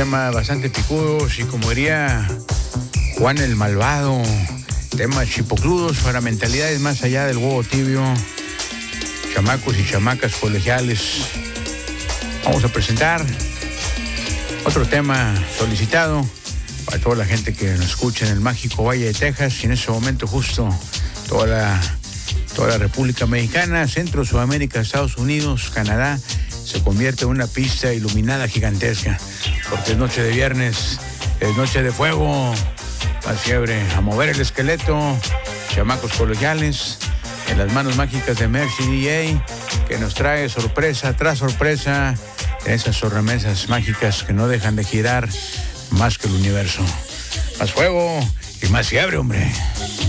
temas bastante picudos y, como diría Juan el Malvado, temas chipocludos para mentalidades más allá del huevo tibio, chamacos y chamacas colegiales. Vamos a presentar otro tema solicitado para toda la gente que nos escucha en el mágico Valle de Texas y en ese momento justo toda la República Mexicana, Centro, Sudamérica, Estados Unidos, Canadá, se convierte en una pista iluminada gigantesca, porque es noche de viernes, es noche de fuego, la fiebre, a mover el esqueleto, chamacos colegiales, en las manos mágicas de Mercy DJ, que nos trae sorpresa tras sorpresa, esas sobremesas mágicas que no dejan de girar más que el universo. Más fuego y más fiebre, hombre.